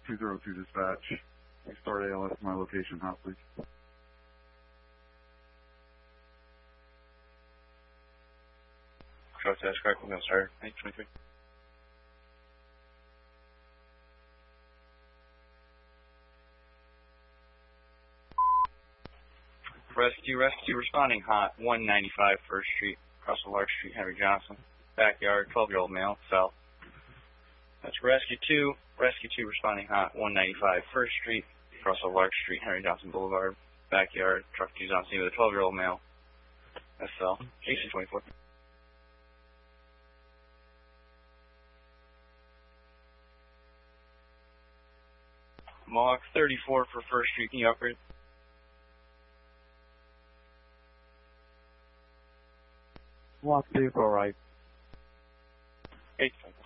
202 dispatch. Restart ALS to my location, hot, please. Truck that's correct, we're going to start 823. Rescue, responding hot, 195 First Street, across the Lark Street, Henry Johnson. Backyard, 12-year-old male, south. That's Rescue 2 responding hot, 195 First Street, across the Lark Street, Henry Johnson Boulevard. Backyard, truck 2's on scene with a 12-year-old male. SL, AC-24. Mohawk 34 for First Street, can you operate? Mohawk 34, right. 8 seconds.